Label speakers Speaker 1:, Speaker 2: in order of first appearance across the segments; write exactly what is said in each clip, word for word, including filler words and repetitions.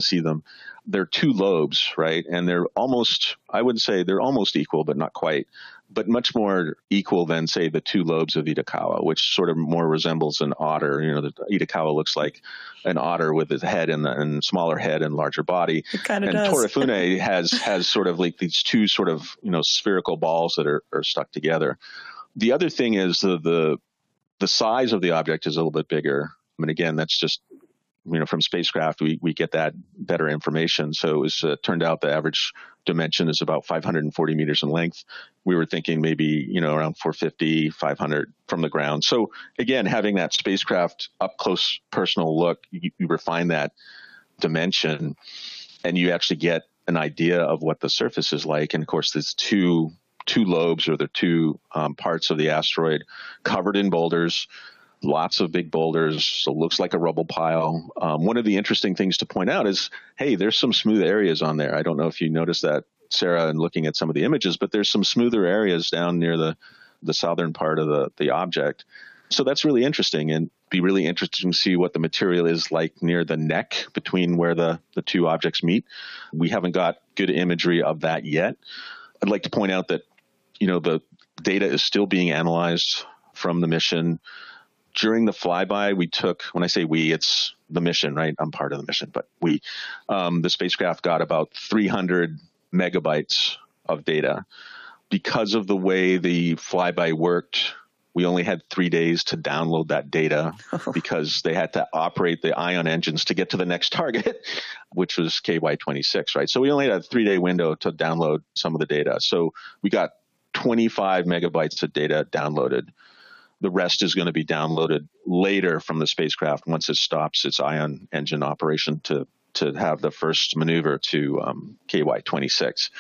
Speaker 1: see them. They're two lobes, right? And they're almost, I would say they're almost equal, but not quite, but much more equal than, say, the two lobes of Itokawa, which sort of more resembles an otter. You know, the Itokawa looks like an otter with his head and, the, and smaller head and larger body.
Speaker 2: It kind of
Speaker 1: and
Speaker 2: does.
Speaker 1: Torifune has has sort of like these two sort of, you know, spherical balls that are, are stuck together. The other thing is the, the the size of the object is a little bit bigger. I mean, again, that's just, you know, from spacecraft, we, we get that better information. So it was, uh, turned out the average dimension is about five hundred forty meters in length. We were thinking maybe, you know, around four fifty, five hundred from the ground. So again, having that spacecraft up close personal look, you, you refine that dimension and you actually get an idea of what the surface is like. And of course, there's two two lobes or the two um, parts of the asteroid covered in boulders, lots of big boulders. So it looks like a rubble pile. Um, one of the interesting things to point out is, hey, there's some smooth areas on there. I don't know if you noticed that, Sarah, in looking at some of the images, but there's some smoother areas down near the, the southern part of the, the object. So that's really interesting, and be really interesting to see what the material is like near the neck between where the, the two objects meet. We haven't got good imagery of that yet. I'd like to point out that, you know, the data is still being analyzed from the mission. During the flyby, we took, when I say we, it's the mission, right? I'm part of the mission, but we, um, the spacecraft got about three hundred megabytes of data. Because of the way the flyby worked, we only had three days to download that data because they had to operate the ion engines to get to the next target, which was K Y twenty-six, right? So we only had a three-day window to download some of the data. So we got twenty-five megabytes of data downloaded. The rest is going to be downloaded later from the spacecraft once it stops its ion engine operation to to have the first maneuver to um, K Y twenty-six.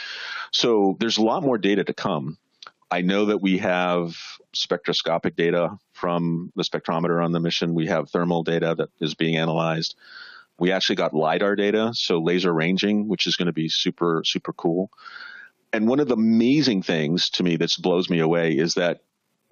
Speaker 1: So there's a lot more data to come. I know that we have spectroscopic data from the spectrometer on the mission. We have thermal data that is being analyzed. We actually got LiDAR data, so laser ranging, which is going to be super, super cool. And one of the amazing things to me that blows me away is that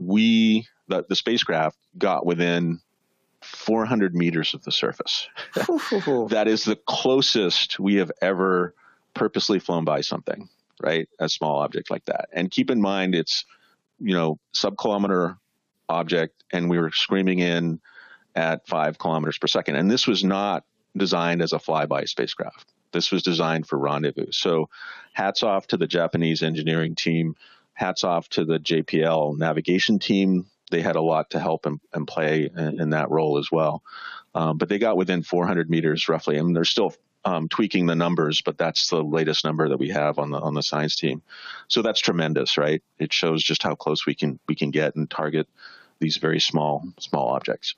Speaker 1: we, the, the spacecraft, got within four hundred meters of the surface. That is the closest we have ever purposely flown by something, right? A small object like that. And keep in mind, it's, you know, sub-kilometer object, and we were screaming in at five kilometers per second. And this was not designed as a flyby spacecraft. This was designed for rendezvous. So hats off to the Japanese engineering team. Hats off to the J P L navigation team. They had a lot to help and, and play in, in that role as well. Um, but they got within four hundred meters roughly. I mean, they're still um, tweaking the numbers, but that's the latest number that we have on the on the science team. So that's tremendous, right? It shows just how close we can we can get and target these very small small objects.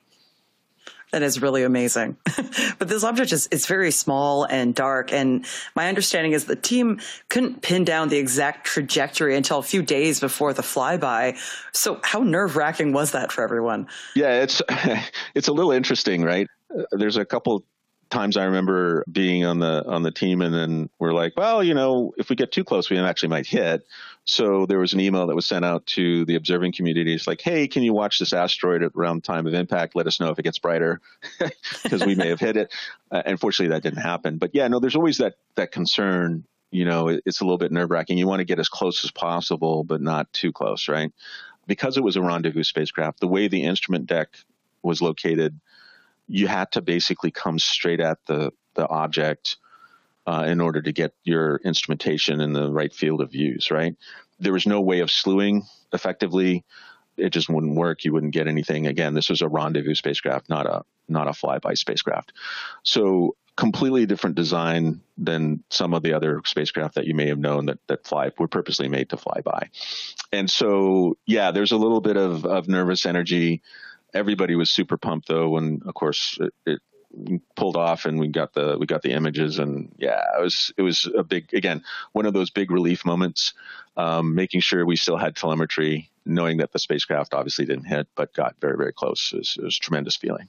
Speaker 2: That is really amazing. But this object is it's very small and dark. And my understanding is the team couldn't pin down the exact trajectory until a few days before the flyby. So how nerve-wracking was that for everyone?
Speaker 1: Yeah, it's it's a little interesting, right? There's a couple times I remember being on the on the team, and then we're like, well, you know, if we get too close, we actually might hit. So there was an email that was sent out to the observing community. It's like, hey, can you watch this asteroid at around time of impact? Let us know if it gets brighter, because we may have hit it. Uh, unfortunately, that didn't happen. But yeah, no, there's always that that concern. You know, it, it's a little bit nerve wracking. You want to get as close as possible, but not too close, right? Because it was a rendezvous spacecraft, the way the instrument deck was located, you had to basically come straight at the, the object uh, in order to get your instrumentation in the right field of views, right? There was no way of slewing effectively. It just wouldn't work. You wouldn't get anything. Again, this was a rendezvous spacecraft, not a not a flyby spacecraft. So completely different design than some of the other spacecraft that you may have known that, that fly were purposely made to fly by. And so, yeah, there's a little bit of, of nervous energy. Everybody was super pumped though, when of course it, it pulled off and we got the we got the images, and yeah, it was it was a big, again, one of those big relief moments. Um, making sure we still had telemetry, knowing that the spacecraft obviously didn't hit, but got very very close. It was, it was a tremendous feeling.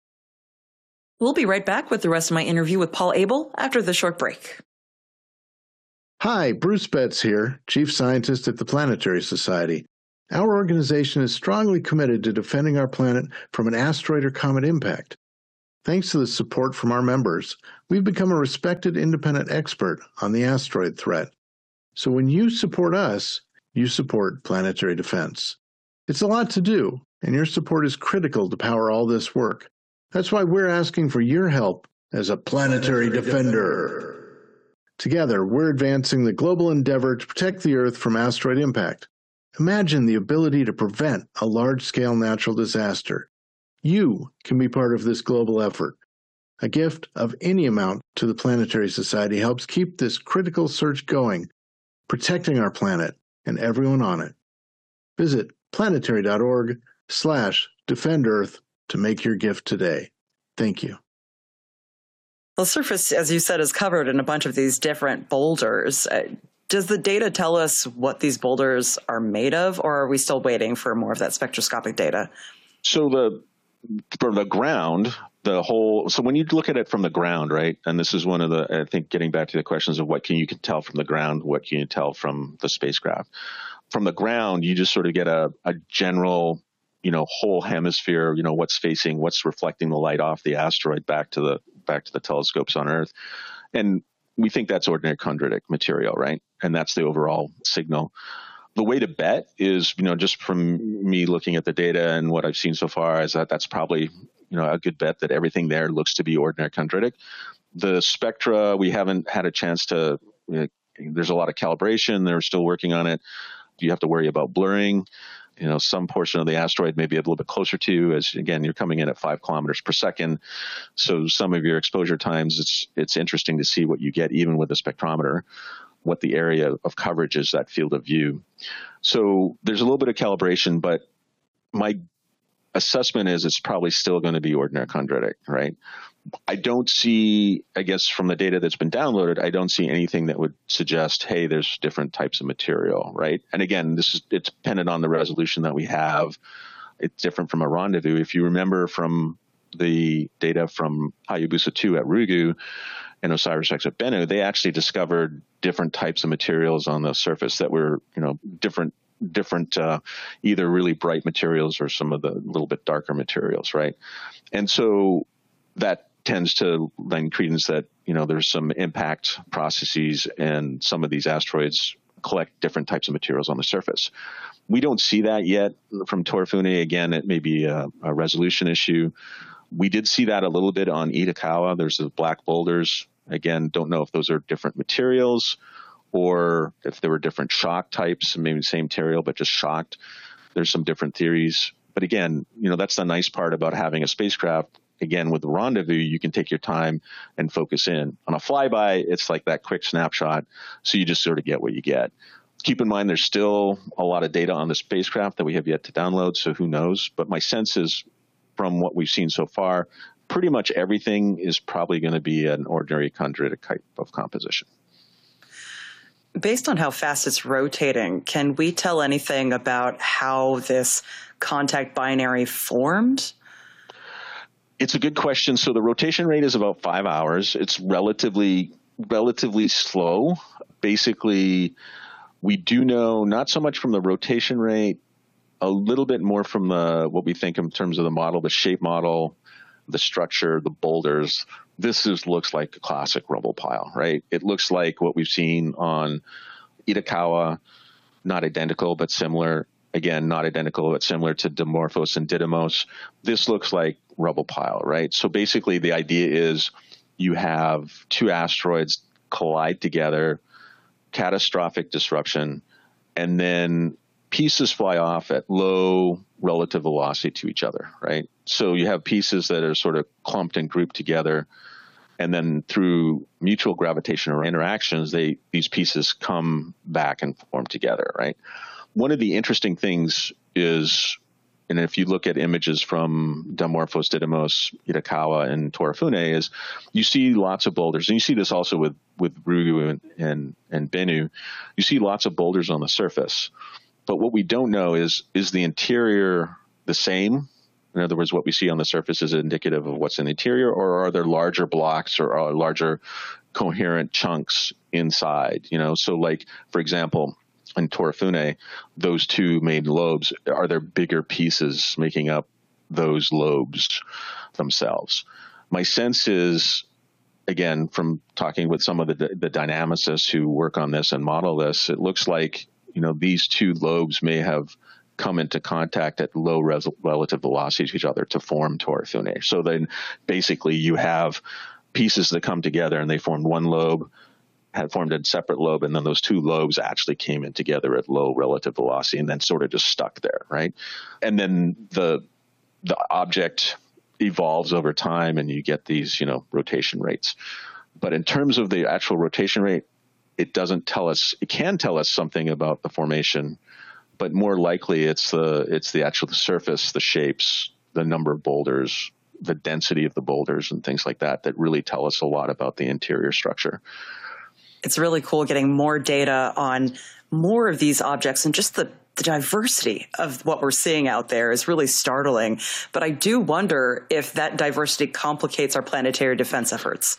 Speaker 2: We'll be right back with the rest of my interview with Paul Abel after the short break.
Speaker 3: Hi, Bruce Betts here, Chief Scientist at the Planetary Society. Our organization is strongly committed to defending our planet from an asteroid or comet impact. Thanks to the support from our members, we've become a respected independent expert on the asteroid threat. So when you support us, you support planetary defense. It's a lot to do, and your support is critical to power all this work. That's why we're asking for your help as a planetary defender. Together, we're advancing the global endeavor to protect the Earth from asteroid impact. Imagine the ability to prevent a large-scale natural disaster. You can be part of this global effort. A gift of any amount to the Planetary Society helps keep this critical search going, protecting our planet and everyone on it. Visit planetary.org slash defend Earth to make your gift today. Thank you.
Speaker 2: The surface, as you said, is covered in a bunch of these different boulders. Uh, does the data tell us what these boulders are made of, or are we still waiting for more of that spectroscopic data?
Speaker 1: So the from the ground, the whole, so when you look at it from the ground, right, and this is one of the, I think, getting back to the questions of what can you can tell from the ground, what can you tell from the spacecraft. From the ground, you just sort of get a, a general, you know, whole hemisphere, you know, what's facing, what's reflecting the light off the asteroid back to the back to the telescopes on Earth. And we think that's ordinary chondritic material, right? And that's the overall signal. The way to bet is, you know, just from me looking at the data and what I've seen so far is that that's probably, you know, a good bet that everything there looks to be ordinary chondritic. The spectra, we haven't had a chance to, you know, there's a lot of calibration. They're still working on it. You have to worry about blurring. You know, some portion of the asteroid may be a little bit closer to, as again, you're coming in at five kilometers per second. So some of your exposure times, it's it's interesting to see what you get even with a spectrometer, what the area of coverage is, that field of view. So there's a little bit of calibration, but my assessment is it's probably still going to be ordinary chondritic, right? I don't see, I guess, from the data that's been downloaded, I don't see anything that would suggest, hey, there's different types of material, right? And again, this is it's dependent on the resolution that we have. It's different from a rendezvous. If you remember from the data from Hayabusa two at Ryugu and OSIRIS-REx at Bennu, they actually discovered different types of materials on the surface that were, you know, different different, uh, either really bright materials or some of the little bit darker materials, right? And so that tends to lend credence that, you know, there's some impact processes and some of these asteroids collect different types of materials on the surface. We don't see that yet from Torifune. Again, it may be a, a resolution issue. We did see that a little bit on Itokawa. There's the black boulders. Again, don't know if those are different materials or if there were different shock types, maybe the same material, but just shocked. There's some different theories. But again, you know, that's the nice part about having a spacecraft. Again, with the rendezvous, you can take your time and focus in. On a flyby, it's like that quick snapshot, so you just sort of get what you get. Keep in mind, there's still a lot of data on the spacecraft that we have yet to download, so who knows? But my sense is, from what we've seen so far, pretty much everything is probably going to be an ordinary chondritic type of composition.
Speaker 2: Based on how fast it's rotating, can we tell anything about how this contact binary formed?
Speaker 1: It's a good question. So the rotation rate is about five hours. It's relatively relatively slow. Basically, we do know not so much from the rotation rate, a little bit more from the what we think in terms of the model, the shape model, the structure, the boulders. This is looks like a classic rubble pile, right? It looks like what we've seen on Itokawa, not identical but similar. Again, not identical, but similar to Dimorphos and Didymos. This looks like rubble pile, right? So basically the idea is you have two asteroids collide together, catastrophic disruption, and then pieces fly off at low relative velocity to each other, right? So you have pieces that are sort of clumped and grouped together, and then through mutual gravitational interactions, they these pieces come back and form together, right? One of the interesting things is, and if you look at images from Dimorphos, Didymos, Itokawa, and Torifune, is you see lots of boulders. And you see this also with, with Ryugu and, and, and Bennu. You see lots of boulders on the surface. But what we don't know is, is the interior the same? In other words, what we see on the surface is indicative of what's in the interior, or are there larger blocks or are larger coherent chunks inside? You know, so like, for example, in Torifune, those two main lobes, are there bigger pieces making up those lobes themselves? My sense is, again, from talking with some of the, the dynamicists who work on this and model this, it looks like, you know, these two lobes may have come into contact at low res- relative velocities to each other to form Torre Thunae. So then basically you have pieces that come together and they formed one lobe, had formed a separate lobe, and then those two lobes actually came in together at low relative velocity and then sort of just stuck there, right? And then the the object evolves over time and you get these, you know, rotation rates. But in terms of the actual rotation rate, it doesn't tell us, it can tell us something about the formation, but more likely it's the, it's the actual surface, the shapes, the number of boulders, the density of the boulders and things like that, that really tell us a lot about the interior structure.
Speaker 2: It's really cool getting more data on more of these objects, and just the The diversity of what we're seeing out there is really startling. But I do wonder if that diversity complicates our planetary defense efforts.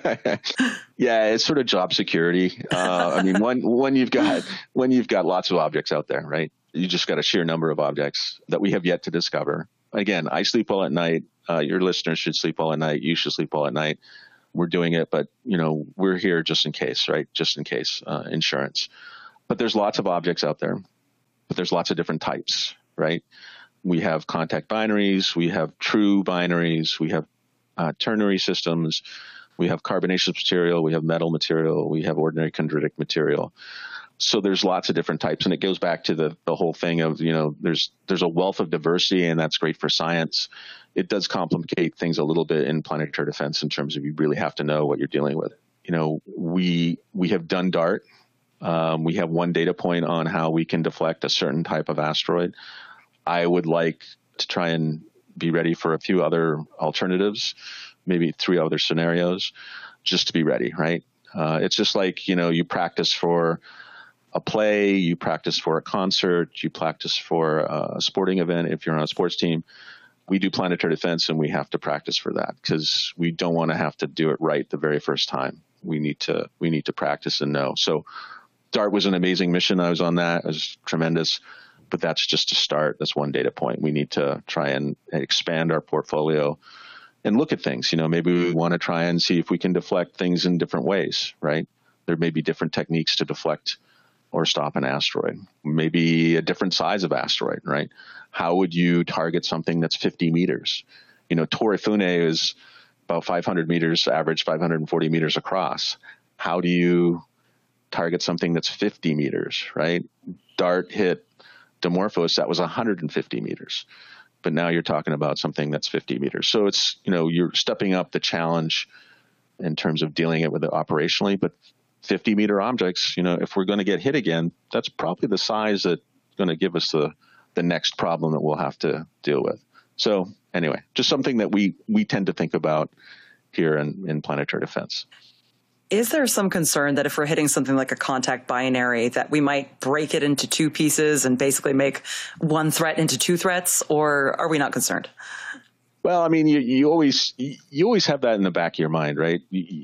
Speaker 1: Yeah, it's sort of job security. Uh, I mean, when when you've got when you've got lots of objects out there, right? You just got a sheer number of objects that we have yet to discover. Again, I sleep well at night. Uh, your listeners should sleep well at night. You should sleep well at night. We're doing it, but you know, we're here just in case, right? Just in case, uh, insurance. But there's lots of objects out there. But there's lots of different types, right? We have contact binaries, we have true binaries, we have uh, ternary systems, we have carbonaceous material, we have metal material, we have ordinary chondritic material. So there's lots of different types, and it goes back to the the whole thing of, you know, there's there's a wealth of diversity, and that's great for science. It does complicate things a little bit in planetary defense in terms of you really have to know what you're dealing with. You know, we we have done DART. Um, we have one data point on how we can deflect a certain type of asteroid. I would like to try and be ready for a few other alternatives, maybe three other scenarios, just to be ready, right? Uh, it's just like, you know, you practice for a play, you practice for a concert, you practice for a sporting event if you're on a sports team. We do planetary defense, and we have to practice for that because we don't want to have to do it right the very first time. We need to we need to practice and know. So DART was an amazing mission. I was on that. It was tremendous. But that's just a start. That's one data point. We need to try and expand our portfolio and look at things. You know, maybe we want to try and see if we can deflect things in different ways, right? There may be different techniques to deflect or stop an asteroid. Maybe a different size of asteroid, right? How would you target something that's fifty meters? You know, Torre Thunae is about five hundred meters, average five hundred forty meters across. How do you target something that's fifty meters, right? DART hit Dimorphos, that was one hundred fifty meters. But now you're talking about something that's fifty meters. So it's, you know, you're stepping up the challenge in terms of dealing it with it operationally. But fifty meter objects, you know, if we're going to get hit again, that's probably the size that's going to give us the, the next problem that we'll have to deal with. So anyway, just something that we, we tend to think about here in, in planetary defense.
Speaker 2: Is there some concern that if we're hitting something like a contact binary that we might break it into two pieces and basically make one threat into two threats, or are we not concerned?
Speaker 1: Well, I mean, you, you always you always have that in the back of your mind, right?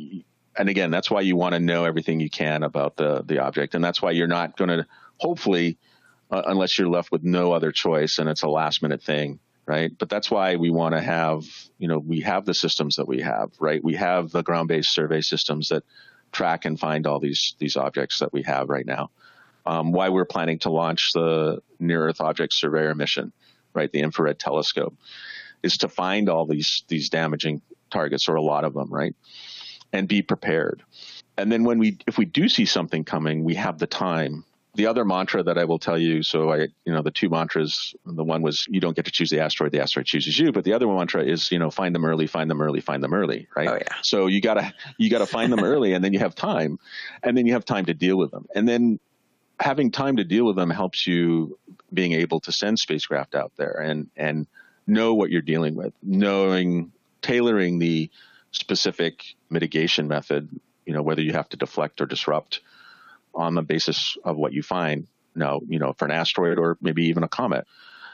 Speaker 1: And again, that's why you want to know everything you can about the, the object. And that's why you're not going to, hopefully, uh, unless you're left with no other choice and it's a last minute thing, right? But that's why we want to have, you know, we have the systems that we have, right? We have the ground-based survey systems that track and find all these these objects that we have right now. Um, why we're planning to launch the Near-Earth Object Surveyor mission, right? The infrared telescope, is to find all these these damaging targets, or a lot of them, right? And be prepared. And then when we, if we do see something coming, we have the time. The other mantra that I will tell you, so I, you know, the two mantras, the one was you don't get to choose the asteroid, the asteroid chooses you. But the other mantra is, you know, find them early, find them early, find them early, right?
Speaker 2: Oh, yeah.
Speaker 1: So you gotta, you gotta find them early, and then you have time, and then you have time to deal with them. And then having time to deal with them helps you being able to send spacecraft out there and, and know what you're dealing with, knowing, tailoring the specific mitigation method, you know, whether you have to deflect or disrupt on the basis of what you find now, you know, for an asteroid or maybe even a comet.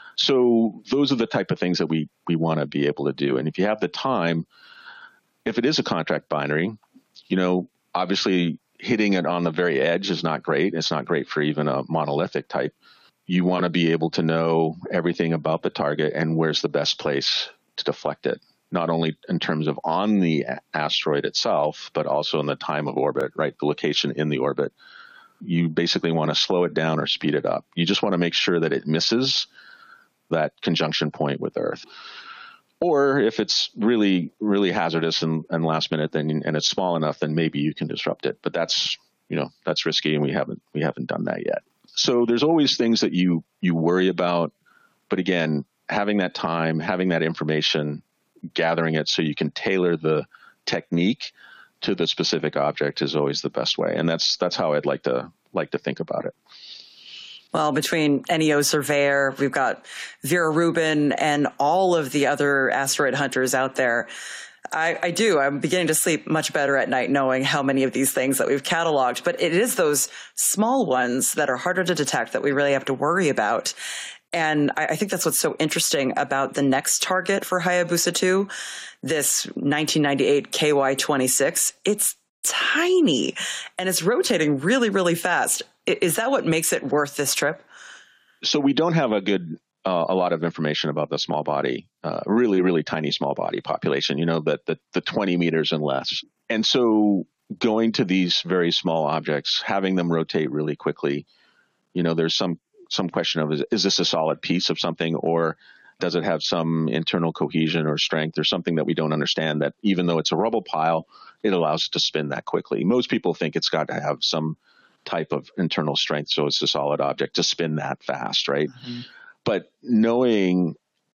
Speaker 1: So those are the type of things that we, we want to be able to do. And if you have the time, if it is a contract binary, you know, obviously hitting it on the very edge is not great. It's not great for even a monolithic type. You want to be able to know everything about the target and where's the best place to deflect it. not only in terms of on the asteroid itself, but also in the time of orbit, right? The location in the orbit. You basically want to slow it down or speed it up. You just want to make sure that it misses that conjunction point with Earth. Or if it's really, really hazardous and, and last minute, then and it's small enough, then maybe you can disrupt it. But that's, you know, that's risky, and we haven't we haven't done that yet. So there's always things that you you worry about. But again, having that time, having that information, gathering it so you can tailor the technique to the specific object is always the best way. And that's that's how I'd like to like to think about it.
Speaker 2: Well, between N E O Surveyor, we've got Vera Rubin and all of the other asteroid hunters out there. I, I do. I'm beginning to sleep much better at night knowing how many of these things that we've cataloged. But it is those small ones that are harder to detect that we really have to worry about. And I, I think that's what's so interesting about the next target for Hayabusa two, this nineteen ninety-eight K Y twenty-six. It's tiny and it's rotating really, really fast. Is that what makes it worth this trip?
Speaker 1: So we don't have a good, uh, a lot of information about the small body, uh, really, really tiny small body population, you know, that the, the twenty meters and less. And so going to these very small objects, having them rotate really quickly, you know, there's some, some question of, is, is this a solid piece of something, or does it have some internal cohesion or strength or something that we don't understand, that even though it's a rubble pile, it allows it to spin that quickly? Most people think it's got to have some type of internal strength, so it's a solid object to spin that fast, right? Mm-hmm. But knowing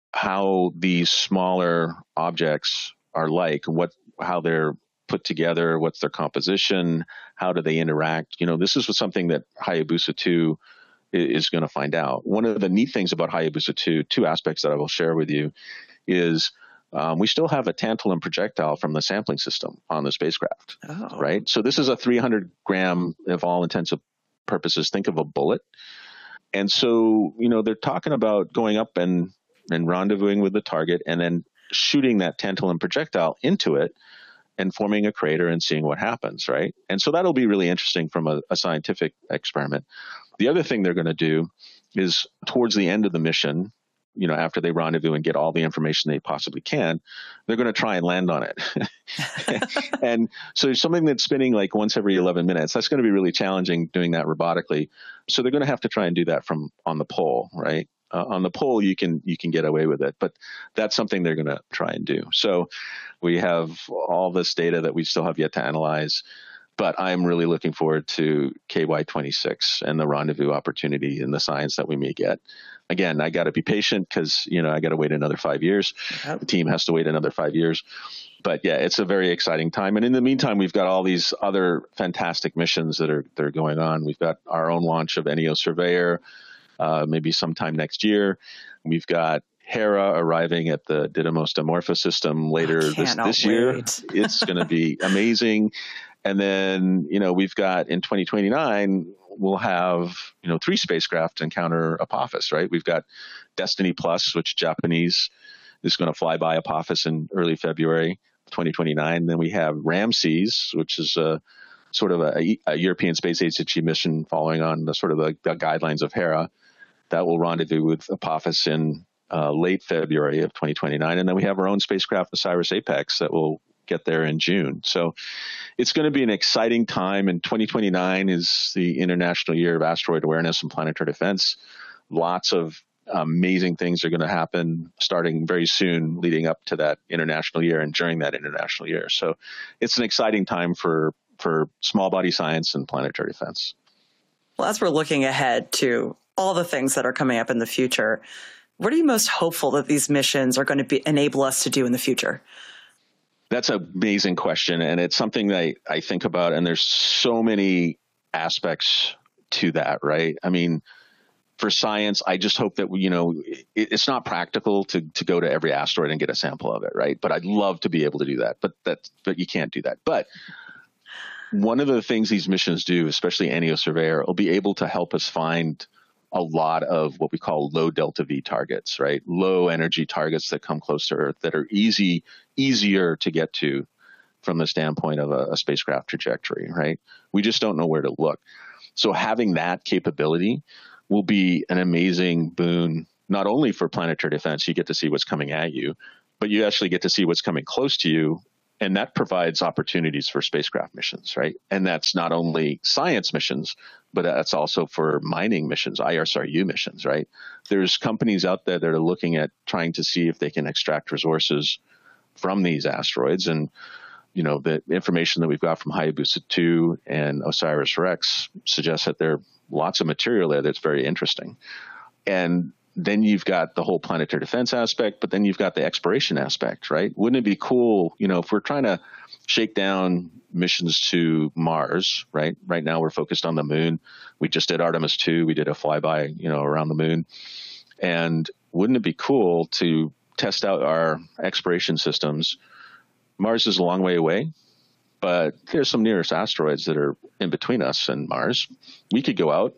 Speaker 1: how these smaller objects are like, what, how they're put together, what's their composition, how do they interact, you know, this is something that Hayabusa two is going to find out. One of the neat things about Hayabusa two, two aspects that I will share with you, is Um, we still have a tantalum projectile from the sampling system on the spacecraft, oh. right? So this is a three hundred gram, of all intensive purposes, think of a bullet. And so, you know, they're talking about going up and, and rendezvousing with the target and then shooting that tantalum projectile into it and forming a crater and seeing what happens, right? And so that'll be really interesting from a, a scientific experiment. The other thing they're going to do is towards the end of the mission, you know, after they rendezvous and get all the information they possibly can, they're going to try and land on it. And so something that's spinning like once every eleven minutes, that's going to be really challenging doing that robotically. So they're going to have to try and do that from on the pole, right? Uh, on the pole, you can you can get away with it, but that's something they're going to try and do. So we have all this data that we still have yet to analyze. But I'm really looking forward to K Y twenty-six and the rendezvous opportunity and the science that we may get. Again, I got to be patient because, you know, I got to wait another five years. Yep. The team has to wait another five years. But yeah, it's a very exciting time. And in the meantime, we've got all these other fantastic missions that are, that are going on. We've got our own launch of N E O Surveyor, uh, maybe sometime next year. We've got Hera arriving at the Didymos Dimorphos system later this, this year. It's going to be amazing. And then, you know, we've got in twenty twenty-nine, we'll have, you know, three spacecraft encounter Apophis, right? We've got Destiny Plus, which Japanese is going to fly by Apophis in early February twenty twenty-nine. Then we have Ramses, which is a sort of a, a European Space Agency mission following on the sort of the, the guidelines of Hera. That will rendezvous with Apophis in uh, late February of twenty twenty-nine. And then we have our own spacecraft, Osiris Apex, that will get there in June. So it's going to be an exciting time. And twenty twenty-nine is the International Year of Asteroid Awareness and Planetary Defense. Lots of amazing things are going to happen starting very soon, leading up to that international year and during that international year. So it's an exciting time for, for small body science and planetary defense.
Speaker 2: Well, as we're looking ahead to all the things that are coming up in the future, what are you most hopeful that these missions are going to be, enable us to do in the future?
Speaker 1: That's an amazing question, and it's something that I, I think about, and there's so many aspects to that, right? I mean, for science, I just hope that, you know, it, it's not practical to to go to every asteroid and get a sample of it, right? But I'd love to be able to do that, but that, but you can't do that. But one of the things these missions do, especially N E O Surveyor, will be able to help us find a lot of what we call low delta V targets, right? Low energy targets that come close to Earth that are easy, easier to get to from the standpoint of a, a spacecraft trajectory, right? We just don't know where to look. So having that capability will be an amazing boon, not only for planetary defense, you get to see what's coming at you, but you actually get to see what's coming close to you. And that provides opportunities for spacecraft missions, right? And that's not only science missions, but that's also for mining missions, I S R U missions, right? There's companies out there that are looking at trying to see if they can extract resources from these asteroids. And, you know, the information that we've got from Hayabusa two and OSIRIS-REx suggests that there are lots of material there that's very interesting. And then you've got the whole planetary defense aspect, but then you've got the exploration aspect, right? Wouldn't it be cool, you know, if we're trying to shake down missions to Mars, right? Right now we're focused on the moon. We just did Artemis two. We did a flyby, you know, around the moon. And wouldn't it be cool to test out our exploration systems? Mars is a long way away, but there's some nearest asteroids that are in between us and Mars. We could go out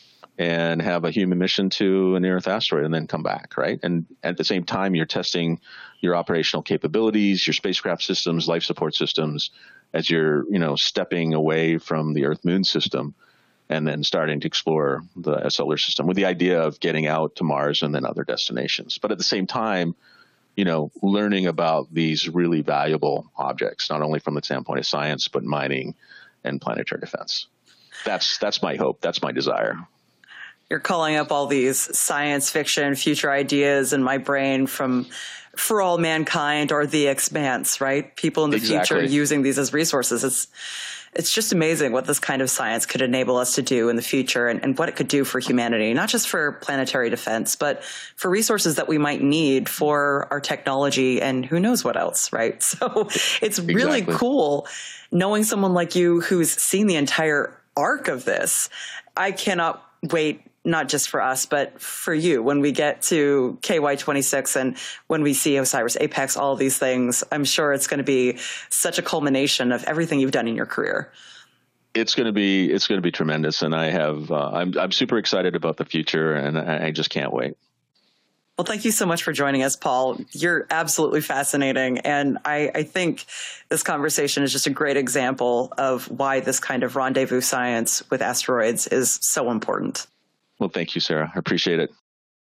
Speaker 1: and have a human mission to a near-Earth asteroid and then come back, right? And at the same time, you're testing your operational capabilities, your spacecraft systems, life support systems, as you're, you know, stepping away from the Earth-Moon system and then starting to explore the solar system with the idea of getting out to Mars and then other destinations. But at the same time, you know, learning about these really valuable objects, not only from the standpoint of science, but mining and planetary defense. That's, that's my hope. That's my desire.
Speaker 2: You're calling up all these science fiction future ideas in my brain from For All Mankind or The Expanse, right? People in the
Speaker 1: Exactly.
Speaker 2: future using these as resources. It's it's just amazing what this kind of science could enable us to do in the future and, and what it could do for humanity, not just for planetary defense, but for resources that we might need for our technology and who knows what else, right? So it's really
Speaker 1: Exactly.
Speaker 2: cool knowing someone like you who's seen the entire arc of this. I cannot wait, not just for us, but for you when we get to K Y twenty-six and when we see OSIRIS Apex, all of these things. I'm sure it's going to be such a culmination of everything you've done in your career.
Speaker 1: It's going to be, it's going to be tremendous. And I have, uh, I'm, I'm super excited about the future and I, I just can't wait.
Speaker 2: Well, thank you so much for joining us, Paul. You're absolutely fascinating. And I, I think this conversation is just a great example of why this kind of rendezvous science with asteroids is so important.
Speaker 1: Well, thank you, Sarah. I appreciate it.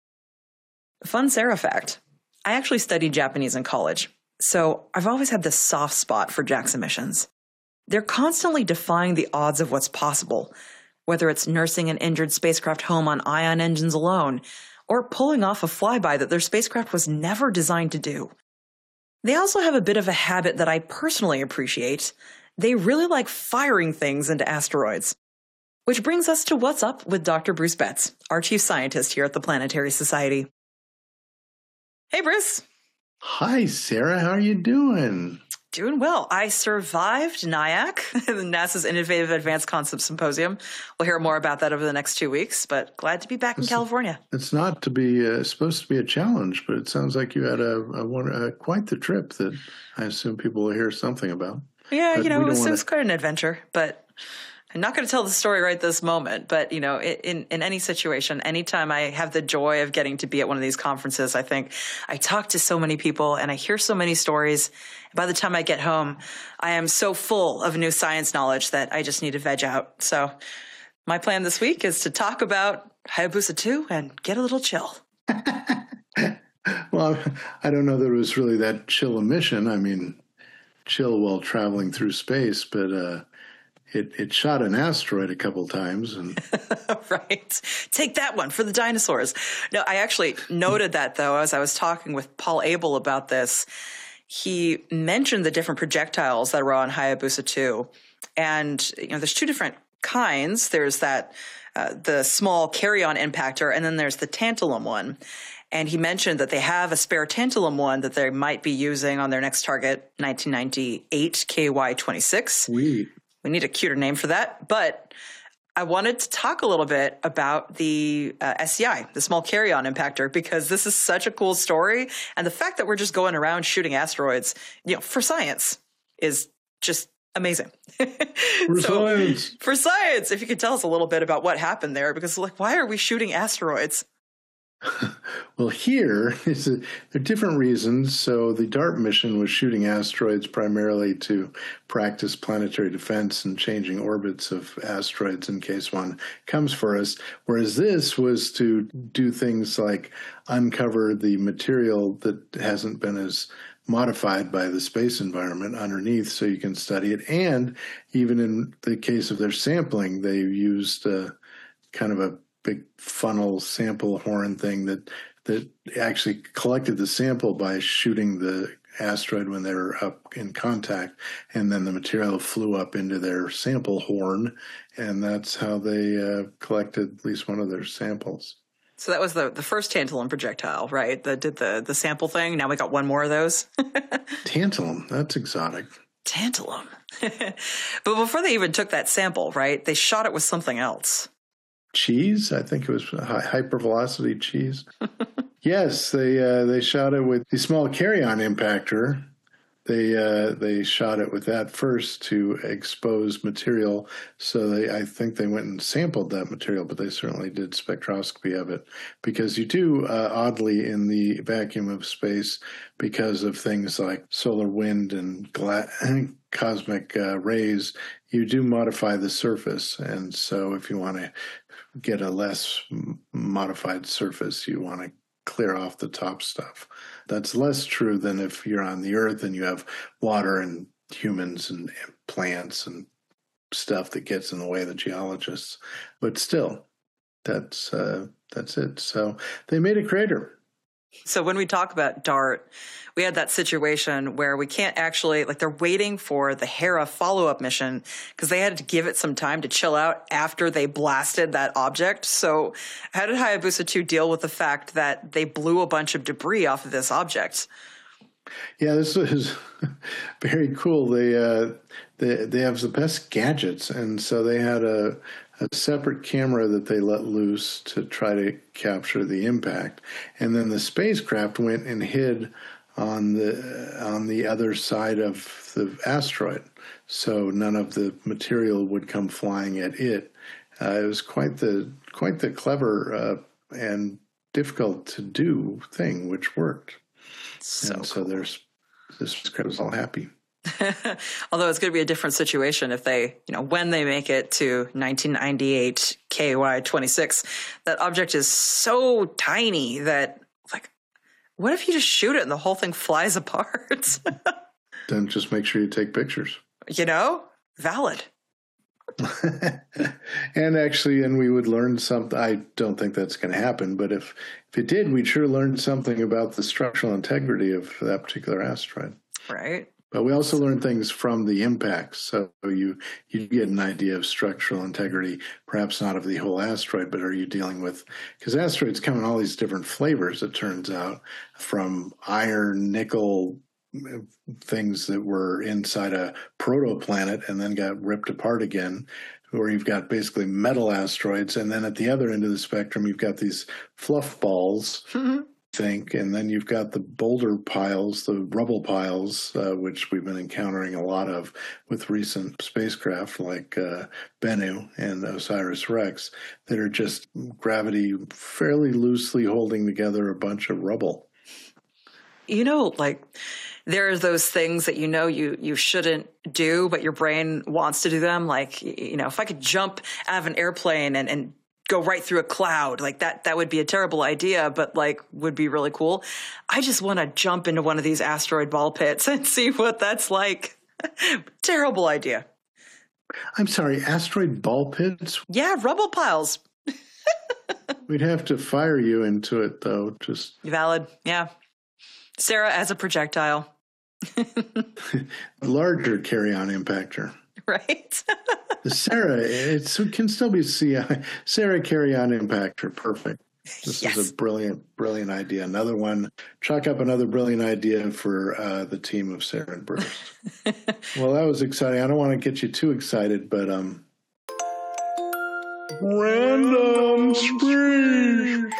Speaker 2: Fun Sarah fact. I actually studied Japanese in college, so I've always had this soft spot for JAXA missions. They're constantly defying the odds of what's possible, whether it's nursing an injured spacecraft home on ion engines alone, or pulling off a flyby that their spacecraft was never designed to do. They also have a bit of a habit that I personally appreciate. They really like firing things into asteroids. Which brings us to what's up with Doctor Bruce Betts, our chief scientist here at the Planetary Society. Hey, Bruce.
Speaker 3: Hi, Sarah. How are you doing?
Speaker 2: Doing well. I survived NIAC, NASA's Innovative Advanced Concepts Symposium. We'll hear more about that over the next two weeks, but glad to be back in
Speaker 3: It's,
Speaker 2: California.
Speaker 3: It's not to be uh, supposed to be a challenge, but it sounds like you had a, a, one, a quite the trip that I assume people will hear something about.
Speaker 2: Yeah,
Speaker 3: But
Speaker 2: you know,
Speaker 3: we
Speaker 2: it was,
Speaker 3: don't
Speaker 2: it was
Speaker 3: wanna-
Speaker 2: quite an adventure, but I'm not going to tell the story right this moment, but, you know, in, in any situation, anytime I have the joy of getting to be at one of these conferences, I think I talk to so many people and I hear so many stories. By the time I get home, I am so full of new science knowledge that I just need to veg out. So my plan this week is to talk about Hayabusa two and get a little chill.
Speaker 3: Well, I don't know that it was really that chill a mission. I mean, chill while traveling through space, but uh, it, it shot an asteroid a couple times. And
Speaker 2: Right. Take that one for the dinosaurs. No, I actually noted that, though, as I was talking with Paul Abel about this. He mentioned the different projectiles that were on Hayabusa two. And, you know, there's two different kinds. There's that, uh, the small carry-on impactor, and then there's the tantalum one. And he mentioned that they have a spare tantalum one that they might be using on their next target, nineteen ninety-eight K Y twenty-six.
Speaker 3: we,
Speaker 2: We need a cuter name for that. But I wanted to talk a little bit about the uh, S C I, the Small Carry-On Impactor, because this is such a cool story. And the fact that we're just going around shooting asteroids, you know, for science is just amazing.
Speaker 3: for
Speaker 2: So,
Speaker 3: science.
Speaker 2: for science, if you could tell us a little bit about what happened there, because like, why are we shooting asteroids?
Speaker 3: Well, here is a, there are different reasons. So the DART mission was shooting asteroids primarily to practice planetary defense and changing orbits of asteroids in case one comes for us, whereas this was to do things like uncover the material that hasn't been as modified by the space environment underneath so you can study it. And even in the case of their sampling, they used uh, kind of a big funnel sample horn thing that that actually collected the sample by shooting the asteroid when they were up in contact, and then the material flew up into their sample horn, and that's how they uh, collected at least one of their samples.
Speaker 2: So that was the, the first tantalum projectile, right? That did the, the sample thing. Now we got one more of those.
Speaker 3: Tantalum, that's exotic.
Speaker 2: Tantalum. But before they even took that sample, right, they shot it with something else.
Speaker 3: Cheese? I think it was hypervelocity cheese. Yes, they uh, they shot it with the small carry-on impactor. They uh, they shot it with that first to expose material. So they, I think they went and sampled that material, but they certainly did spectroscopy of it, because you do uh, oddly in the vacuum of space, because of things like solar wind and gla- cosmic uh, rays, you do modify the surface. And so if you want to get a less modified surface, you want to clear off the top stuff. That's less true than if you're on the Earth and you have water and humans and plants and stuff that gets in the way of the geologists. But still, that's uh, that's it. So they made a crater.
Speaker 2: So when we talk about DART, we had that situation where we can't actually, like, they're waiting for the Hera follow-up mission because they had to give it some time to chill out after they blasted that object. So how did Hayabusa two deal with the fact that they blew a bunch of debris off of this object?
Speaker 3: Yeah, this was very cool. They, uh, they they have the best gadgets, and so they had a a separate camera that they let loose to try to capture the impact, and then the spacecraft went and hid on the on the other side of the asteroid, so none of the material would come flying at it. Uh, it was quite the quite the clever uh, and difficult to do thing, which worked.
Speaker 2: So,
Speaker 3: and so
Speaker 2: cool.
Speaker 3: there's this script was all happy.
Speaker 2: Although it's going to be a different situation if they, you know, when they make it to nineteen ninety-eight K Y twenty-six, that object is so tiny that, like, what if you just shoot it and the whole thing flies apart?
Speaker 3: Then just make sure you take pictures.
Speaker 2: You know, valid.
Speaker 3: And actually, and we would learn something. I don't think that's going to happen, but if, if it did, we'd sure learn something about the structural integrity of that particular asteroid.
Speaker 2: Right.
Speaker 3: But we also learn things from the impacts. So you you get an idea of structural integrity, perhaps not of the whole asteroid, but are you dealing with, because asteroids come in all these different flavors, it turns out, from iron, nickel, things that were inside a protoplanet and then got ripped apart again, where you've got basically metal asteroids. And then at the other end of the spectrum, you've got these fluff balls, mm-hmm. think, and then you've got the boulder piles, the rubble piles, uh, which we've been encountering a lot of with recent spacecraft like uh, Bennu and OSIRIS-REx, that are just gravity fairly loosely holding together a bunch of rubble.
Speaker 2: You know, like, there are those things that you know you, you shouldn't do, but your brain wants to do them. Like, you know, if I could jump out of an airplane and, and go right through a cloud, like that, that would be a terrible idea, but like would be really cool. I just want to jump into one of these asteroid ball pits and see what that's like. Terrible idea.
Speaker 3: I'm sorry, asteroid ball pits?
Speaker 2: Yeah, rubble piles.
Speaker 3: We'd have to fire you into it, though. Just
Speaker 2: valid. Yeah. Sarah as a projectile.
Speaker 3: Larger carry-on impactor.
Speaker 2: Right.
Speaker 3: The Sarah, it's, it can still be C I. Sarah carry-on impactor. Perfect. This yes. is a brilliant, brilliant idea. Another one. Chalk up another brilliant idea for uh, the team of Sarah and Burst. Well, that was exciting. I don't want to get you too excited, but um. Random Spree.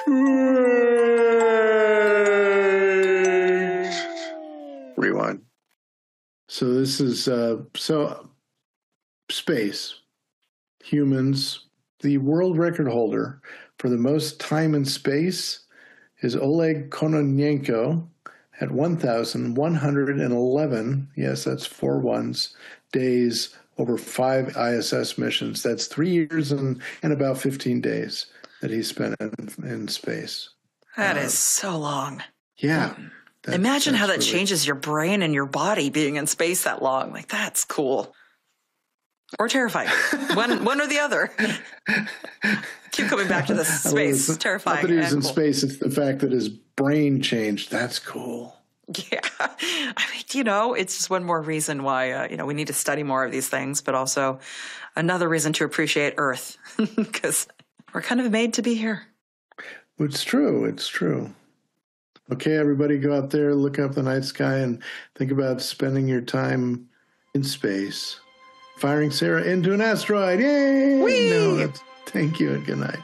Speaker 3: Rewind. So this is uh, so space. Humans, the world record holder for the most time in space is Oleg Kononenko at one thousand one hundred eleven, yes, that's four ones, days over five I S S missions. That's three years and, and about fifteen days that he spent in, in space.
Speaker 2: That uh, is so long.
Speaker 3: Yeah.
Speaker 2: That, Imagine how that really... changes your brain and your body being in space that long. Like, that's cool. Or terrifying. one one or the other. Keep coming back to this space. It's terrifying.
Speaker 3: Not that he was in
Speaker 2: cool.
Speaker 3: space, it's the fact that his brain changed. That's cool.
Speaker 2: Yeah. I mean, you know, it's just one more reason why, uh, you know, we need to study more of these things, but also another reason to appreciate Earth because we're kind of made to be here.
Speaker 3: It's true. It's true. Okay, everybody go out there, look up the night sky and think about spending your time in space. Firing Sarah into an asteroid. Yay!
Speaker 2: Whee!
Speaker 3: No, that's, thank you and good night.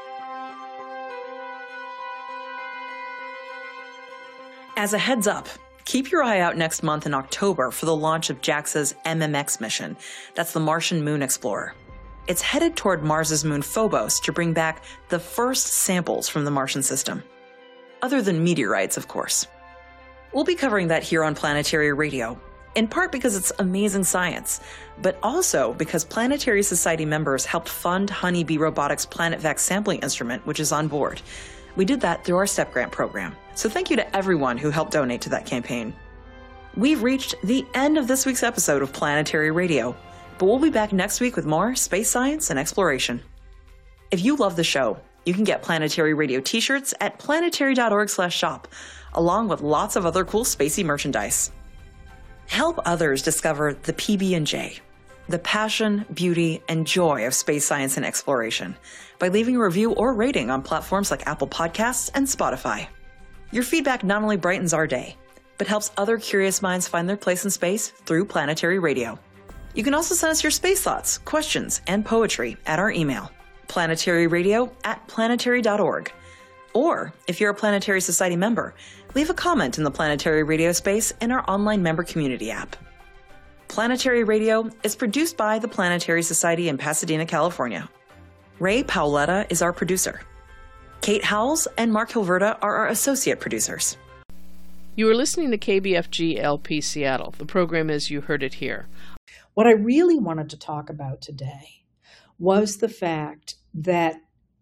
Speaker 2: As a heads up, keep your eye out next month in October for the launch of JAXA's M M X mission. That's the Martian Moon Explorer. It's headed toward Mars's moon Phobos to bring back the first samples from the Martian system. Other than meteorites, of course. We'll be covering that here on Planetary Radio, in part because it's amazing science, but also because Planetary Society members helped fund Honeybee Robotics PlanetVac sampling instrument, which is on board. We did that through our STEP grant program. So thank you to everyone who helped donate to that campaign. We've reached the end of this week's episode of Planetary Radio, but we'll be back next week with more space science and exploration. If you love the show, you can get Planetary Radio t-shirts at planetary.org slash shop, along with lots of other cool spacey merchandise. Help others discover the P B and J, the passion, beauty, and joy of space science and exploration by leaving a review or rating on platforms like Apple Podcasts and Spotify. Your feedback not only brightens our day, but helps other curious minds find their place in space through Planetary Radio. You can also send us your space thoughts, questions, and poetry at our email, planetaryradio at planetary dot org. Or, if you're a Planetary Society member, leave a comment in the Planetary Radio space in our online member community app. Planetary Radio is produced by the Planetary Society in Pasadena, California. Ray Paoletta is our producer. Kate Howells and Mark Hilverda are our associate producers.
Speaker 4: You are listening to K B F G L P Seattle. The program is You Heard It Here.
Speaker 5: What I really wanted to talk about today was the fact that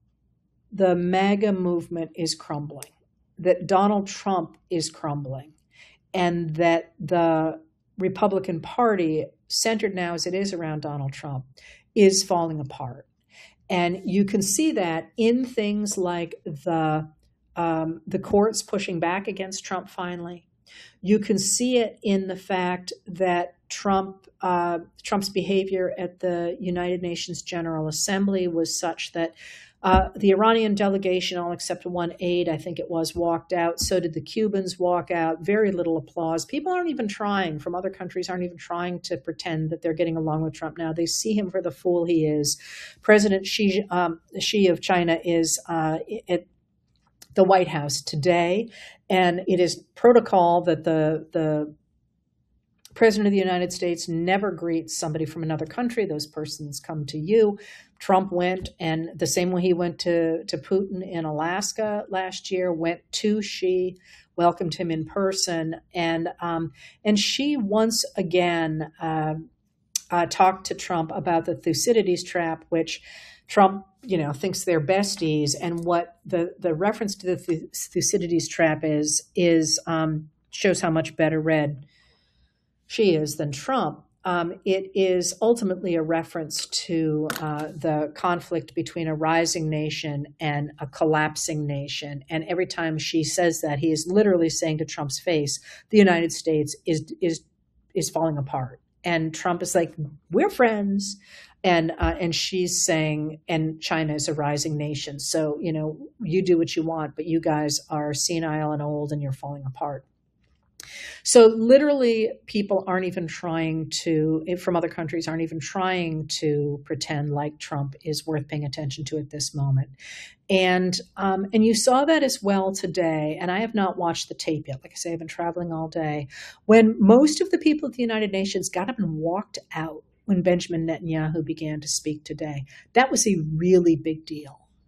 Speaker 5: the MAGA movement is crumbling, that Donald Trump is crumbling, and that the Republican Party, centered now as it is around Donald Trump, is falling apart. And you can see that in things like the um, the courts pushing back against Trump finally. You can see it in the fact that Trump uh, Trump's behavior at the United Nations General Assembly was such that Uh, the Iranian delegation, all except one aide, I think it was, walked out. So did the Cubans walk out. Very little applause. People aren't even trying, from other countries, aren't even trying to pretend that they're getting along with Trump now. They see him for the fool he is. President Xi, um, Xi of China is uh, at the White House today, and it is protocol that the the President of the United States never greets somebody from another country. Those persons come to you. Trump went, and the same way he went to, to Putin in Alaska last year, went to Xi, welcomed him in person. And um, and Xi once again uh, uh, talked to Trump about the Thucydides trap, which Trump, you know, thinks they're besties. And what the, the reference to the Thucydides trap is, is um, shows how much better read Xi is than Trump. Um, it is ultimately a reference to uh, the conflict between a rising nation and a collapsing nation. And every time Xi says that, he is literally saying to Trump's face, the United States is is is falling apart. And Trump is like, we're friends. And uh, and Xi's saying, and China is a rising nation. So, you know, you do what you want, but you guys are senile and old and you're falling apart. So literally people aren't even trying to, from other countries, aren't even trying to pretend like Trump is worth paying attention to at this moment. And um, and you saw that as well today. And I have not watched the tape yet. Like I say, I've been traveling all day. When most of the people at the United Nations got up and walked out when Benjamin Netanyahu began to speak today, that was a really big deal.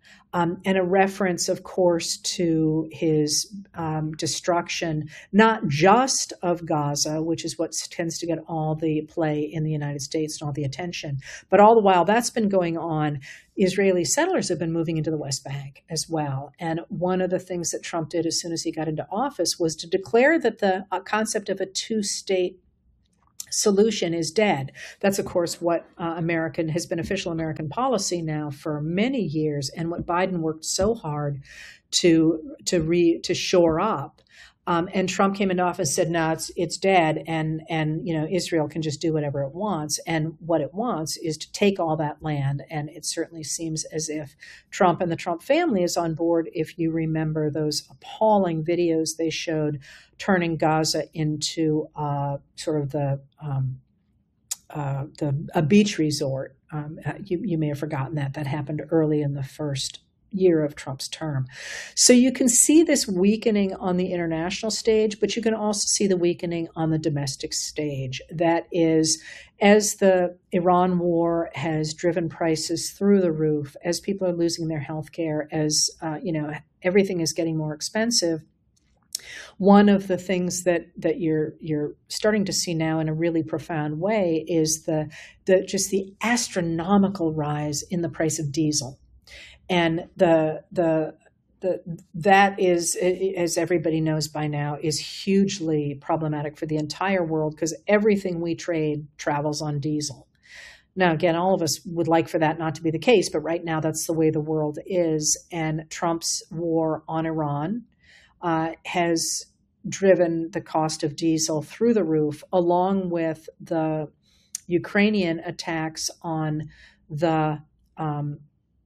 Speaker 5: Um, and a reference, of course, to his um, destruction, not just of Gaza, which is what tends to get all the play in the United States and all the attention, but all the while that's been going on, Israeli settlers have been moving into the West Bank as well. And one of the things that Trump did as soon as he got into office was to declare that the uh, concept of a two-state solution is dead. That's, of course, what uh, American has been official American policy now for many years, and what Biden worked so hard to to re to shore up. Um, and Trump came into office and said, "No, it's it's dead, and and you know Israel can just do whatever it wants." And what it wants is to take all that land. And it certainly seems as if Trump and the Trump family is on board. If you remember those appalling videos they showed, turning Gaza into uh, sort of the um, uh, the a beach resort. Um, you you may have forgotten that that happened early in the first year of Trump's term. So you can see this weakening on the international stage, but you can also see the weakening on the domestic stage. That is, as the Iran war has driven prices through the roof, as people are losing their health care, as uh, you know, everything is getting more expensive. One of the things that that you're you're starting to see now in a really profound way is the the just the astronomical rise in the price of diesel. And the the the that is, as everybody knows by now, is hugely problematic for the entire world, because everything we trade travels on diesel. Now, again, all of us would like for that not to be the case, but right now that's the way the world is. And Trump's war on Iran uh, has driven the cost of diesel through the roof, along with the Ukrainian attacks on the um,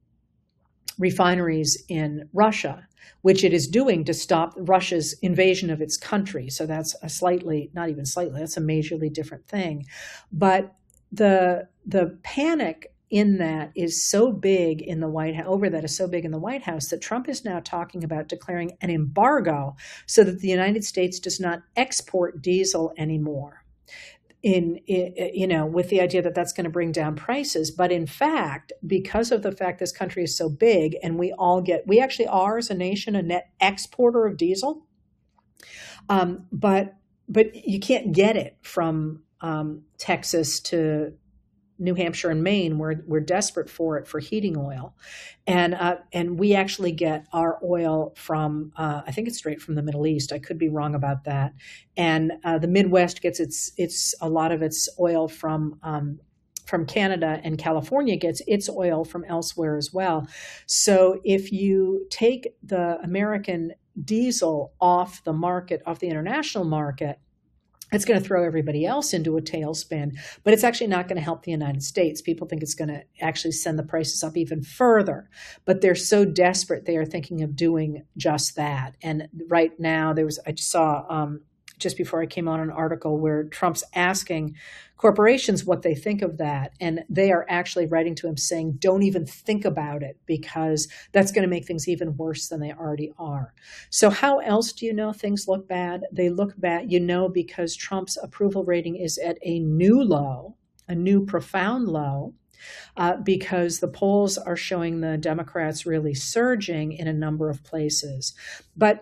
Speaker 5: refineries in Russia, which it is doing to stop Russia's invasion of its country. So that's a slightly, not even slightly, that's a majorly different thing. But the the panic in that is so big in the White House, over that is so big in the White House, that Trump is now talking about declaring an embargo so that the United States does not export diesel anymore. In, you know, with the idea that that's going to bring down prices. But in fact, because of the fact this country is so big, and we all get, we actually are as a nation a net exporter of diesel, um, but but you can't get it from um, Texas to New Hampshire and Maine. We're we're desperate for it for heating oil, and uh, and we actually get our oil from uh, I think it's straight from the Middle East. I could be wrong about that. And uh, the Midwest gets its its a lot of its oil from um, from Canada, and California gets its oil from elsewhere as well. So if you take the American diesel off the market, off the international market, it's going to throw everybody else into a tailspin, but it's actually not going to help the United States. People think it's going to actually send the prices up even further, but they're so desperate they are thinking of doing just that. And right now, there was I just saw um, just before I came on an article where Trump's asking corporations what they think of that, and they are actually writing to him saying, "Don't even think about it, because that's going to make things even worse than they already are." So how else do you know things look bad? They look bad, you know, because Trump's approval rating is at a new low, a new profound low, uh, because the polls are showing the Democrats really surging in a number of places. But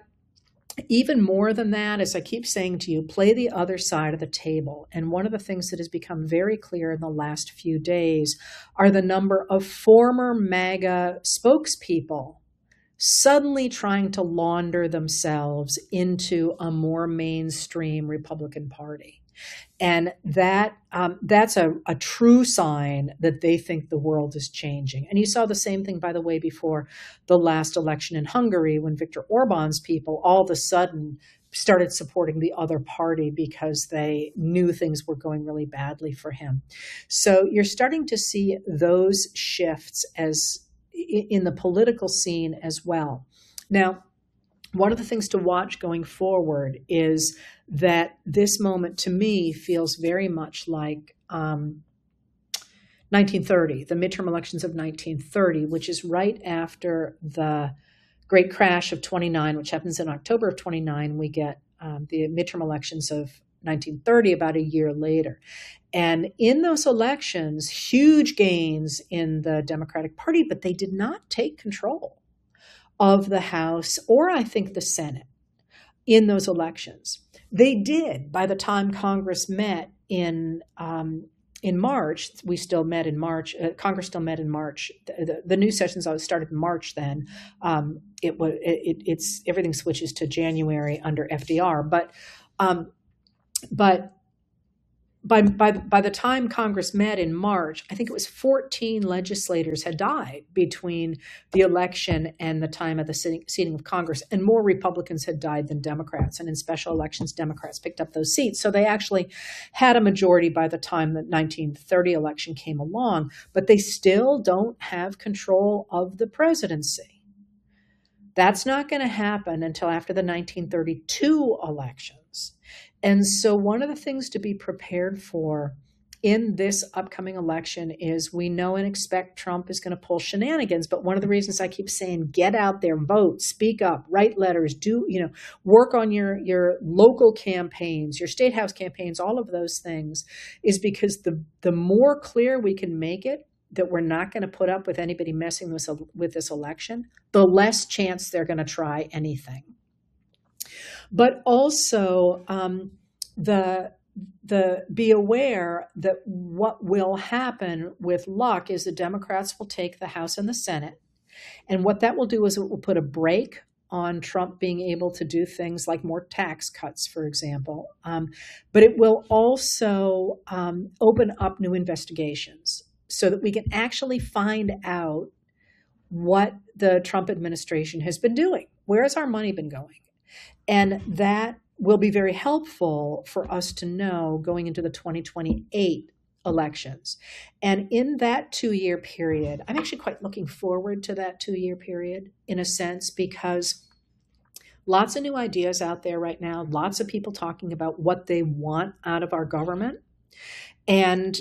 Speaker 5: even more than that, as I keep saying to you, play the other side of the table. And one of the things that has become very clear in the last few days are the number of former MAGA spokespeople suddenly trying to launder themselves into a more mainstream Republican Party. And that um, that's a, a true sign that they think the world is changing. And you saw the same thing, by the way, before the last election in Hungary, when Viktor Orban's people all of a sudden started supporting the other party because they knew things were going really badly for him. So you're starting to see those shifts as in the political scene as well. Now, one of the things to watch going forward is that this moment, to me, feels very much like um, nineteen thirty, the midterm elections of nineteen thirty, which is right after the great crash of twenty-nine, which happens in October of twenty-nine. We get um, the midterm elections of nineteen thirty, about a year later. And in those elections, huge gains in the Democratic Party, but they did not take control of the House or I think the Senate in those elections. They did by the time Congress met in um, in March. We still met in March. Uh, Congress still met in March. The, the, the new sessions always started in March. Then um, it was it, it's everything switches to January under F D R. But um, but by by by the time Congress met in March, I think it was fourteen legislators had died between the election and the time of the sitting, seating of Congress, and more Republicans had died than Democrats. And in special elections, Democrats picked up those seats, so they actually had a majority by the time the nineteen thirty election came along. But they still don't have control of the presidency. That's not going to happen until after the nineteen thirty-two elections. And so one of the things to be prepared for in this upcoming election is we know and expect Trump is going to pull shenanigans. But one of the reasons I keep saying get out there, vote, speak up, write letters, do, you know, work on your, your local campaigns, your state house campaigns, all of those things, is because the, the more clear we can make it that we're not going to put up with anybody messing with, with this election, the less chance they're going to try anything. But also um, the the be aware that what will happen with luck is the Democrats will take the House and the Senate. And what that will do is it will put a brake on Trump being able to do things like more tax cuts, for example. Um, but it will also um, open up new investigations so that we can actually find out what the Trump administration has been doing. Where has our money been going? And that will be very helpful for us to know going into the twenty twenty-eight elections. And in that two-year period, I'm actually quite looking forward to that two-year period in a sense, because lots of new ideas out there right now, lots of people talking about what they want out of our government. And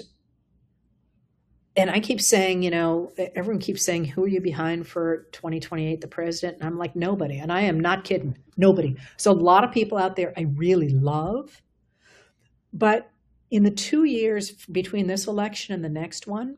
Speaker 5: And I keep saying, you know, everyone keeps saying, who are you behind for twenty twenty-eight, the president? And I'm like, nobody. And I am not kidding. Nobody. So a lot of people out there I really love. But in the two years between this election and the next one,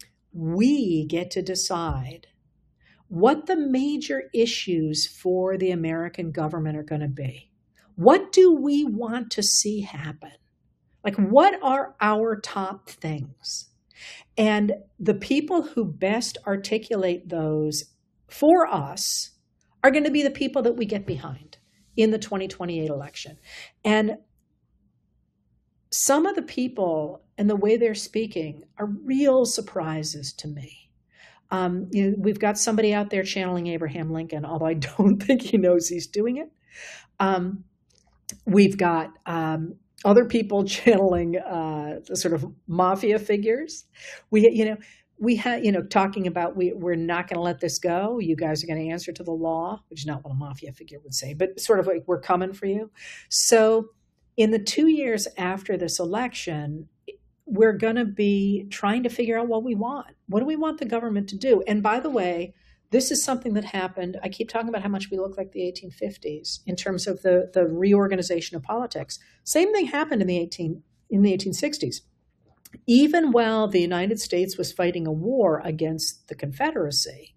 Speaker 5: we get to decide what the major issues for the American government are going to be. What do we want to see happen? Like, what are our top things? And the people who best articulate those for us are going to be the people that we get behind in the twenty twenty-eight election. And some of the people and the way they're speaking are real surprises to me. Um, you know, we've got somebody out there channeling Abraham Lincoln, although I don't think he knows he's doing it. Um, we've got um, other people channeling uh, the sort of mafia figures. We, you know, we had, you know, talking about we, we're not going to let this go. You guys are going to answer to the law, which is not what a mafia figure would say, but sort of like we're coming for you. So in the two years after this election, we're going to be trying to figure out what we want. What do we want the government to do? And by the way, this is something that happened. I keep talking about how much we look like the eighteen fifties in terms of the, the reorganization of politics. Same thing happened in the eighteen in the eighteen sixties. Even while the United States was fighting a war against the Confederacy,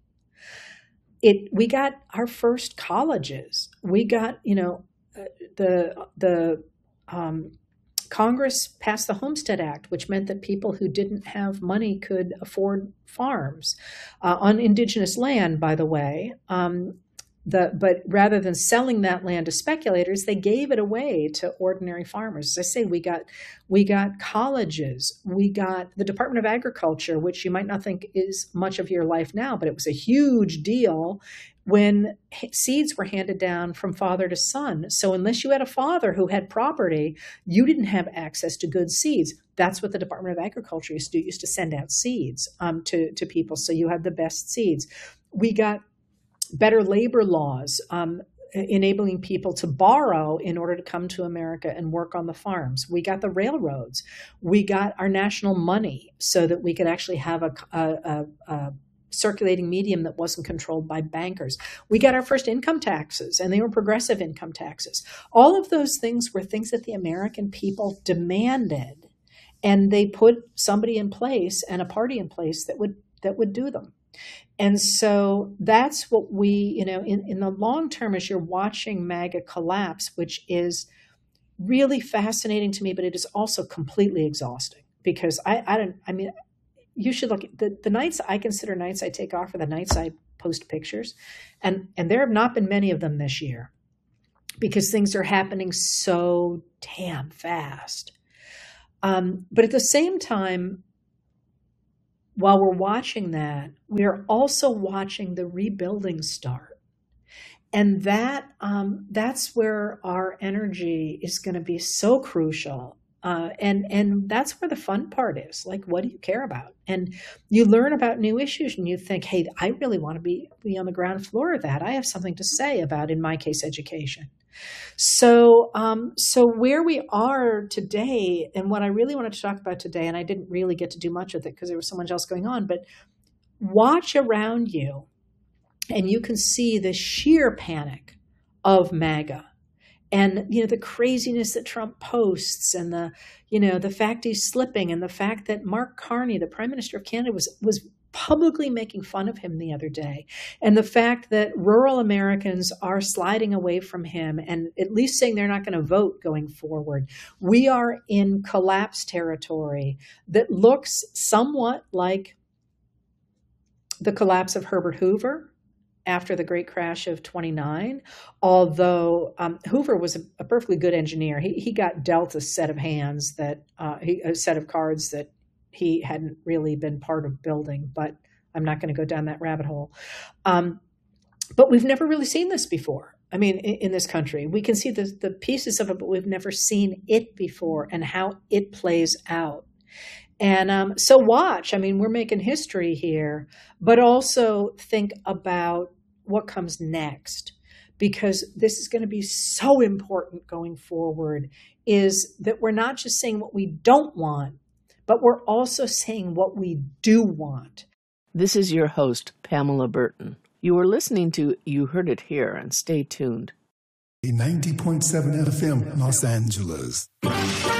Speaker 5: it we got our first colleges. We got, you know, the the um, Congress passed the Homestead Act, which meant that people who didn't have money could afford farms uh, on indigenous land, by the way. Um, the, but rather than selling that land to speculators, they gave it away to ordinary farmers. As I say, we got we got colleges, we got the Department of Agriculture, which you might not think is much of your life now, but it was a huge deal when seeds were handed down from father to son. So unless you had a father who had property, you didn't have access to good seeds. That's what the Department of Agriculture used to do, used to send out seeds um, to, to people so you had the best seeds. We got better labor laws, um, enabling people to borrow in order to come to America and work on the farms. We got the railroads. We got our national money so that we could actually have a, a, a, a circulating medium that wasn't controlled by bankers. We got our first income taxes, and they were progressive income taxes. All of those things were things that the American people demanded, and they put somebody in place and a party in place that would that would do them. And so that's what we, you know, in, in the long term, as you're watching MAGA collapse, which is really fascinating to me, but it is also completely exhausting, because I, I don't, I mean, you should look at the, the nights I consider nights I take off are the nights I post pictures. And, and there have not been many of them this year, because things are happening so damn fast. Um, but at the same time, while we're watching that, we are also watching the rebuilding start. And that um, that's where our energy is going to be so crucial. Uh, and, and that's where the fun part is. Like, what do you care about? And you learn about new issues and you think, hey, I really want to be, be on the ground floor of that. I have something to say about, in my case, education. So, um, so where we are today, and what I really wanted to talk about today, and I didn't really get to do much with it because there was so much else going on, but watch around you and you can see the sheer panic of MAGA. And, you know, the craziness that Trump posts, and the, you know, the fact he's slipping, and the fact that Mark Carney, the Prime Minister of Canada, was, was publicly making fun of him the other day. And the fact that rural Americans are sliding away from him and at least saying they're not going to vote going forward. We are in collapse territory that looks somewhat like the collapse of Herbert Hoover after the great crash of twenty-nine, although um, Hoover was a, a perfectly good engineer. He, he got dealt a set of hands that, uh, he, a set of cards that he hadn't really been part of building, but I'm not going to go down that rabbit hole. Um, but we've never really seen this before. I mean, in, in this country, we can see the, the pieces of it, but we've never seen it before and how it plays out. And um, so watch, I mean, we're making history here, but also think about what comes next, because this is going to be so important going forward, is that we're not just saying what we don't want, but we're also saying what we do want.
Speaker 4: This is your host, Pamela Burton. You are listening to You Heard It Here, and stay tuned.
Speaker 6: ninety point seven F M, Los Angeles.